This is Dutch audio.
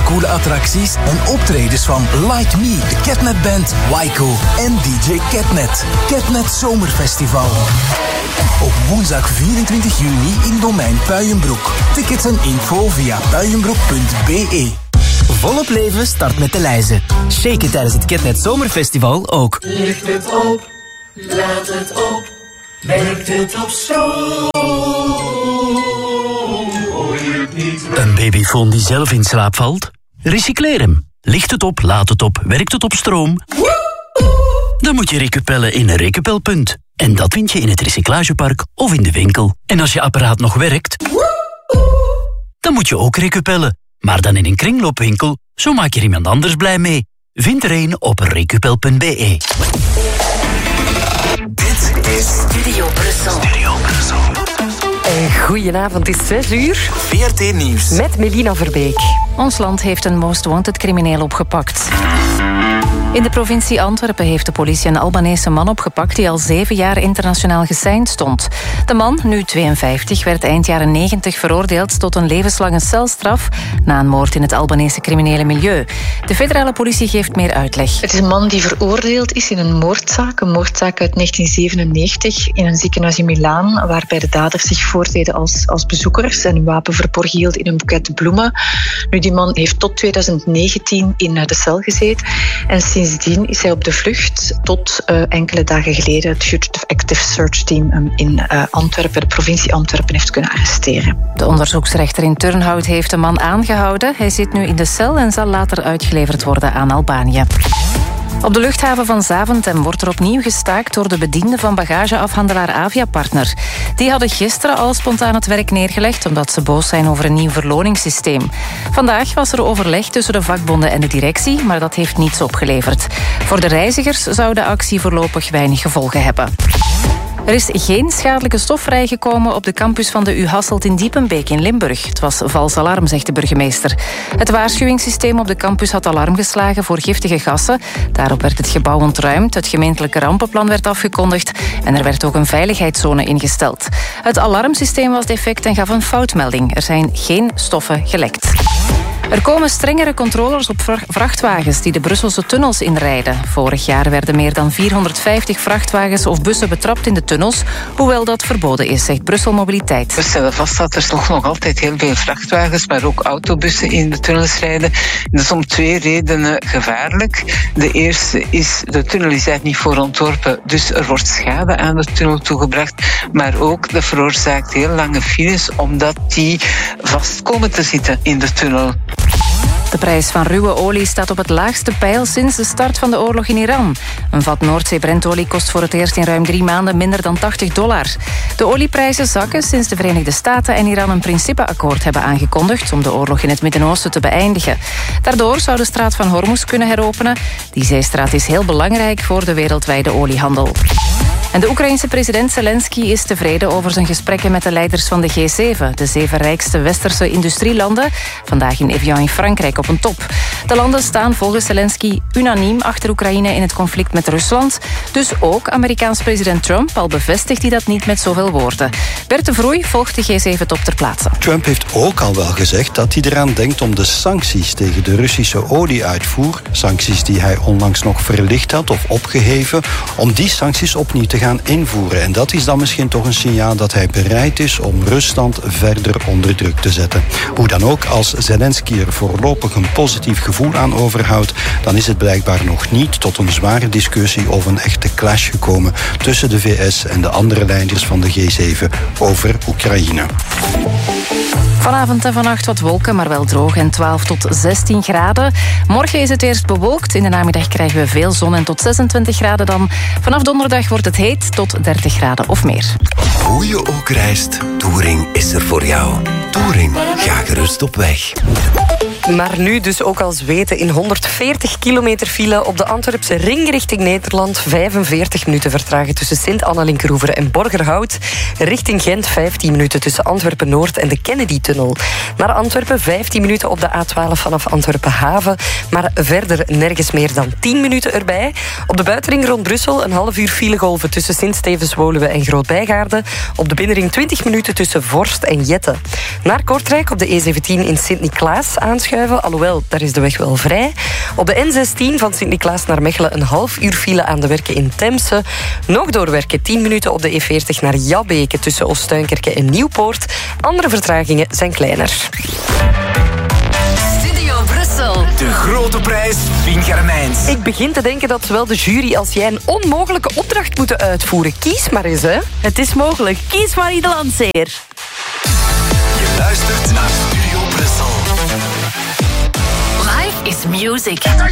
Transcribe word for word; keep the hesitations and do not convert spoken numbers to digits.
supercoole attracties en optredens van Like Me, de Catnet Band, Waiko en D J Catnet. Catnet Zomerfestival. Op woensdag vierentwintig juni in Domein Puijenbroek. Tickets en info via puijenbroek punt b e. Volop leven start met de lijzen. Shaken tijdens het Catnet Zomerfestival ook. Licht het op, laat het op, werkt het op stroom. Hoor je het niet? Een babyfoon die zelf in slaap valt? Recycleer hem. Licht het op, laat het op, werkt het op stroom? Dan moet je recupellen in een recupelpunt. En dat vind je in het recyclagepark of in de winkel. En als je apparaat nog werkt, dan moet je ook recupellen. Maar dan in een kringloopwinkel, zo maak je er iemand anders blij mee. Vind er een op recupel punt b e. Dit is Studio Brussel. Studio Brussel. Goedenavond, het is zes uur. V R T Nieuws. Met Melina Verbeek. Ons land heeft een most wanted crimineel opgepakt. In de provincie Antwerpen heeft de politie een Albanese man opgepakt die al zeven jaar internationaal geseind stond. De man, nu tweeënvijftig, werd eind jaren negentig veroordeeld tot een levenslange celstraf na een moord in het Albanese criminele milieu. De federale politie geeft meer uitleg. Het is een man die veroordeeld is in een moordzaak, een moordzaak uit negentien zevenennegentig in een ziekenhuis in Milaan, waarbij de daders zich voordeden als, als bezoekers en een wapen verborgen hielden in een boeket bloemen. Nu, die man heeft tot tweeduizend negentien in de cel gezeten en sindsdien is hij op de vlucht tot uh, enkele dagen geleden het Fugitive Active Search Team um, in uh, Antwerpen, de provincie Antwerpen, heeft kunnen arresteren. De onderzoeksrechter in Turnhout heeft de man aangehouden. Hij zit nu in de cel en zal later uitgeleverd worden aan Albanië. Op de luchthaven van Zaventem wordt er opnieuw gestaakt door de bedienden van bagageafhandelaar Aviapartner. Die hadden gisteren al spontaan het werk neergelegd omdat ze boos zijn over een nieuw verloningssysteem. Vandaag was er overleg tussen de vakbonden en de directie, maar dat heeft niets opgeleverd. Voor de reizigers zou de actie voorlopig weinig gevolgen hebben. Er is geen schadelijke stof vrijgekomen op de campus van de U Hasselt in Diepenbeek in Limburg. Het was vals alarm, zegt de burgemeester. Het waarschuwingssysteem op de campus had alarm geslagen voor giftige gassen. Daarop werd het gebouw ontruimd, het gemeentelijke rampenplan werd afgekondigd en er werd ook een veiligheidszone ingesteld. Het alarmsysteem was defect en gaf een foutmelding. Er zijn geen stoffen gelekt. Er komen strengere controles op vrachtwagens die de Brusselse tunnels inrijden. Vorig jaar werden meer dan vierhonderdvijftig vrachtwagens of bussen betrapt in de tunnels, hoewel dat verboden is, zegt Brussel Mobiliteit. We stellen vast dat er toch nog altijd heel veel vrachtwagens, maar ook autobussen in de tunnels rijden. Dat is om twee redenen gevaarlijk. De eerste is, de tunnel is eigenlijk niet voor ontworpen, dus er wordt schade aan de tunnel toegebracht. Maar ook, dat veroorzaakt heel lange files, omdat die vast komen te zitten in de tunnel. De prijs van ruwe olie staat op het laagste peil sinds de start van de oorlog in Iran. Een vat Noordzee-Brentolie kost voor het eerst in ruim drie maanden minder dan tachtig dollar. De olieprijzen zakken sinds de Verenigde Staten en Iran een principeakkoord hebben aangekondigd om de oorlog in het Midden-Oosten te beëindigen. Daardoor zou de straat van Hormuz kunnen heropenen. Die zeestraat is heel belangrijk voor de wereldwijde oliehandel. En de Oekraïense president Zelensky is tevreden over zijn gesprekken met de leiders van de G zeven, de zeven rijkste westerse industrielanden, vandaag in Evian in Frankrijk op een top. De landen staan volgens Zelensky unaniem achter Oekraïne in het conflict met Rusland. Dus ook Amerikaans president Trump, al bevestigt hij dat niet met zoveel woorden. Bert de Vroei volgt de G zeven top ter plaatse. Trump heeft ook al wel gezegd dat hij eraan denkt om de sancties tegen de Russische olieuitvoer, sancties die hij onlangs nog verlicht had of opgeheven, om die sancties opnieuw te gaan invoeren. En dat is dan misschien toch een signaal dat hij bereid is om Rusland verder onder druk te zetten. Hoe dan ook, als Zelensky er voorlopig een positief gevoel aan overhoudt, dan is het blijkbaar nog niet tot een zware discussie of een echte clash gekomen tussen de V S en de andere leiders van de G zeven over Oekraïne. Vanavond en vannacht wat wolken, maar wel droog en twaalf tot zestien graden. Morgen is het eerst bewolkt. In de namiddag krijgen we veel zon en tot zesentwintig graden dan. Vanaf donderdag wordt het heet tot dertig graden of meer. Hoe je ook reist, Touring is er voor jou. Touring, ga gerust op weg. Maar nu dus ook als weten in honderdveertig kilometer file op de Antwerpse ring richting Nederland. vijfenveertig minuten vertragen tussen Sint-Anna-Linkeroever en Borgerhout. Richting Gent vijftien minuten tussen Antwerpen-Noord en de Kennedy-tunnel. Naar Antwerpen vijftien minuten op de A twaalf vanaf Antwerpen-Haven. Maar verder nergens meer dan tien minuten erbij. Op de buitenring rond Brussel een half uur filegolven tussen Sint-Stevens-Woluwe en Groot-Bijgaarde. Op de binnenring twintig minuten tussen Vorst en Jette. Naar Kortrijk op de E zeventien in Sint-Niklaas aanschuiven. verschuiven. Alhoewel, daar is de weg wel vrij. Op de N zestien van Sint-Niklaas naar Mechelen een half uur file aan de werken in Temse. Nog doorwerken tien minuten op de E veertig naar Jabbeke tussen Oostuinkerke en Nieuwpoort. Andere vertragingen zijn kleiner. De grote prijs Vinger-Mijns. Ik begin te denken dat zowel de jury als jij een onmogelijke opdracht moeten uitvoeren. Kies maar eens, hè. Het is mogelijk. Kies Marie de Landseer. Je luistert naar Studio Brussel. Life is music.